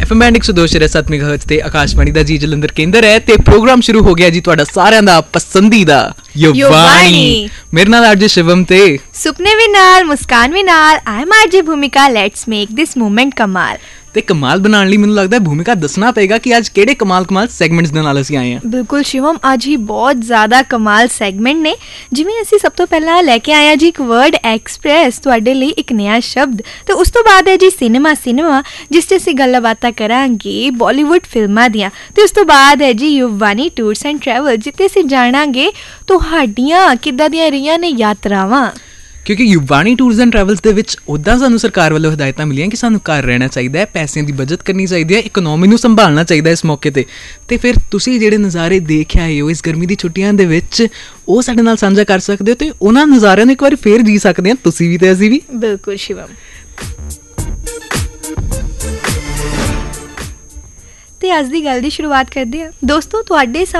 FM band 102.7 ਮੈਗਾਹਰਟਜ਼ ਤੇ ਆਕਾਸ਼ਵਾਣੀ ਦਾ ਜੀ ਜਲੰਧਰ ਕੇਂਦਰ ਹੈ ਤੇ ਪ੍ਰੋਗਰਾਮ ਸ਼ੁਰੂ ਹੋ ਗਿਆ ਜੀ ਤੁਹਾਡਾ ਸਾਰਿਆਂ ਦਾ ਪਸੰਦੀਦਾ ਯੁਵਾਨੀ। ਮੇਰੇ ਨਾਲ ਅੱਜ ਸ਼ਿਵਮ ਤੇ ਸੁਪਨੇ ਵੀ ਨਾਲ, ਮੁਸਕਾਨ ਵੀ ਨਾਲ। I am ਆਰਜੇ Bhumika. Let's make this moment ਕਮਾਲ। ਤੇ ਕਮਾਲ ਬਣਾਉਣ ਲਈ ਮੈਨੂੰ ਲੱਗਦਾ ਭੂਮਿਕਾ ਦੱਸਣਾ ਪਏਗਾ ਕਿ ਅੱਜ ਕਿਹੜੇ ਕਮਾਲ ਸੈਗਮੈਂਟਸ ਦੇ ਨਾਲ ਅਸੀਂ ਆਏ ਹਾਂ। ਬਿਲਕੁਲ ਸ਼ਿਵਮ, ਅੱਜ ਹੀ ਬਹੁਤ ਜ਼ਿਆਦਾ ਕਮਾਲ ਸੈਗਮੈਂਟ ਨੇ। ਜਿਵੇਂ ਅਸੀਂ ਸਭ ਤੋਂ ਪਹਿਲਾਂ ਲੈ ਕੇ ਆਏ ਹਾਂ ਜੀ ਇੱਕ ਵਰਡ ਐਕਸਪ੍ਰੈਸ, ਤੁਹਾਡੇ ਲਈ ਇੱਕ ਨਵਾਂ ਸ਼ਬਦ। ਤੇ ਉਸ ਤੋਂ ਬਾਅਦ ਹੈ ਜੀ ਸਿਨੇਮਾ ਜਿਸ 'ਚ ਅਸੀਂ ਗੱਲਾਂ ਬਾਤਾਂ ਕਰਾਂਗੇ ਬਾਲੀਵੁੱਡ ਫਿਲਮਾਂ ਦੀਆਂ। ਤੇ ਉਸ ਤੋਂ ਬਾਅਦ ਹੈ ਜੀ ਯੁਵਾਨੀ ਟੂਰਸ ਐਂਡ ਟਰੈਵਲ, ਜਿੱਥੇ ਅਸੀਂ ਜਾਣਾਂਗੇ ਤੁਹਾਡੀਆਂ ਕਿੱਦਾਂ ਦੀਆਂ ਰਹੀਆਂ ਨੇ ਯਾਤਰਾਵਾਂ। ਕਿਉਂਕਿ ਯੁਵਾਨੀ ਟੂਰਸ ਐਂਡ ਟਰੈਵਲਸ ਦੇ ਵਿੱਚ ਉੱਦਾਂ ਸਾਨੂੰ ਸਰਕਾਰ ਵੱਲੋਂ ਹਦਾਇਤਾਂ ਮਿਲੀਆਂ ਕਿ ਸਾਨੂੰ ਘਰ ਰਹਿਣਾ ਚਾਹੀਦਾ ਹੈ, ਪੈਸਿਆਂ ਦੀ ਬਚਤ ਕਰਨੀ ਚਾਹੀਦੀ ਹੈ, ਇਕਨੋਮੀ ਨੂੰ ਸੰਭਾਲਣਾ ਚਾਹੀਦਾ ਇਸ ਮੌਕੇ 'ਤੇ। ਅਤੇ ਫਿਰ ਤੁਸੀਂ ਜਿਹੜੇ ਨਜ਼ਾਰੇ ਦੇਖ ਆਏ ਹੋ ਇਸ ਗਰਮੀ ਦੀ ਛੁੱਟੀਆਂ ਦੇ ਵਿੱਚ, ਉਹ ਸਾਡੇ ਨਾਲ ਸਾਂਝਾ ਕਰ ਸਕਦੇ ਹੋ ਅਤੇ ਉਹਨਾਂ ਨਜ਼ਾਰਿਆਂ ਨੂੰ ਇੱਕ ਵਾਰ ਫੇਰ ਜੀ ਸਕਦੇ ਹਾਂ, ਤੁਸੀਂ ਵੀ ਅਤੇ ਅਸੀਂ ਵੀ। ਬਿਲਕੁਲ ਸ਼ਿਵਮ। ਤੇ ਅੱਜ ਦੀ ਗੱਲ ਦੀ ਸ਼ੁਰੂਆਤ ਕਰਦੇ ਹਾਂ ਦੋਸਤੋ। ਤੁਹਾਡੇ